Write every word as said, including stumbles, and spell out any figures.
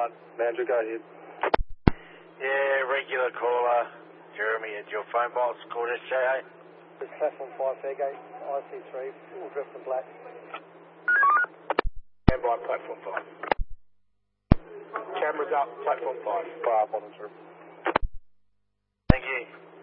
one. Manager, go ahead. Yeah, regular caller. Jeremy at your phone box, called S J A. It's platform five, Fairgate, I C three, full drift and black. Stand by platform five. Cameras up, platform five. Bar monitor. Thank you.